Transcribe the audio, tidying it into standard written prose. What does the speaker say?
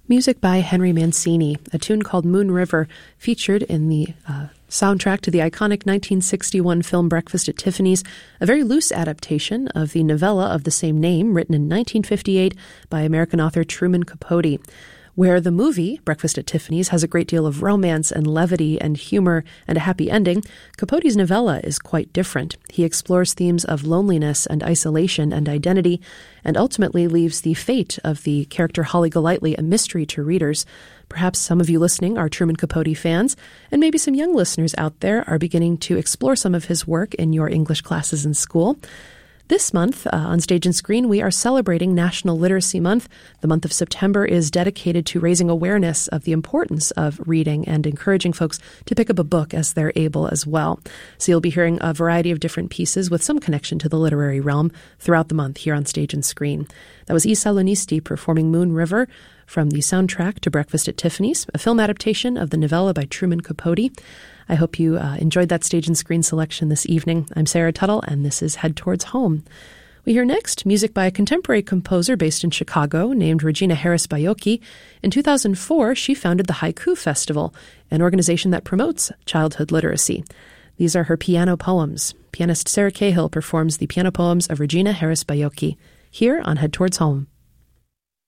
Music by Henry Mancini, a tune called Moon River, featured in the soundtrack to the iconic 1961 film Breakfast at Tiffany's, a very loose adaptation of the novella of the same name, written in 1958 by American author Truman Capote. Where the movie, Breakfast at Tiffany's, has a great deal of romance and levity and humor and a happy ending, Capote's novella is quite different. He explores themes of loneliness and isolation and identity, and ultimately leaves the fate of the character Holly Golightly a mystery to readers. Perhaps some of you listening are Truman Capote fans, and maybe some young listeners out there are beginning to explore some of his work in your English classes in school. This month, on Stage and Screen, we are celebrating National Literacy Month. The month of September is dedicated to raising awareness of the importance of reading and encouraging folks to pick up a book as they're able as well. So you'll be hearing a variety of different pieces with some connection to the literary realm throughout the month here on Stage and Screen. That was Isa Lonisti performing Moon River from the soundtrack to Breakfast at Tiffany's, a film adaptation of the novella by Truman Capote. I hope you enjoyed that Stage and Screen selection this evening. I'm Sarah Tuttle, and this is Head Towards Home. We hear next music by a contemporary composer based in Chicago named Regina Harris Baiocchi. In 2004, she founded the Haiku Festival, an organization that promotes childhood literacy. These are her piano poems. Pianist Sarah Cahill performs the piano poems of Regina Harris Baiocchi here on Head Towards Home.